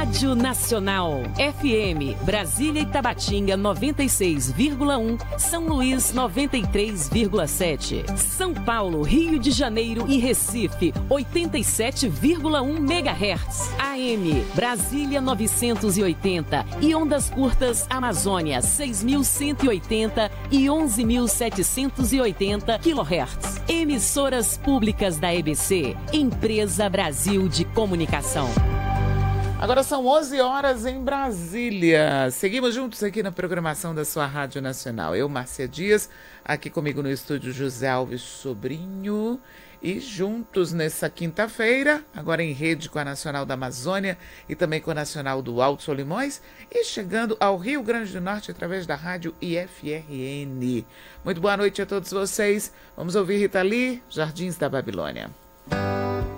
Rádio Nacional. FM, Brasília e Tabatinga 96,1, São Luís 93,7. São Paulo, Rio de Janeiro e Recife 87,1 MHz. AM, Brasília 980 e ondas curtas Amazônia 6.180 e 11.780 kHz. Emissoras públicas da EBC, Empresa Brasil de Comunicação. Agora são 11 horas em Brasília. Seguimos juntos aqui na programação da sua Rádio Nacional. Eu, Márcia Dias, aqui comigo no estúdio José Alves Sobrinho. E juntos nessa quinta-feira, agora em rede com a Nacional da Amazônia e também com a Nacional do Alto Solimões, e chegando ao Rio Grande do Norte através da rádio IFRN. Muito boa noite a todos vocês. Vamos ouvir Rita Lee, Jardins da Babilônia.